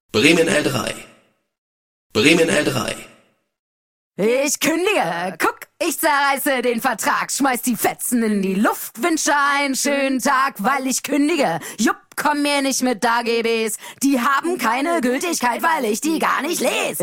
Bremen L3. Bremen L3. Ich kündige, guck, ich zerreiße den Vertrag, schmeiß die Fetzen in die Luft, wünsche einen schönen Tag, weil ich kündige. Jupp, komm mir nicht mit AGBs, die haben keine Gültigkeit, weil ich die gar nicht lese.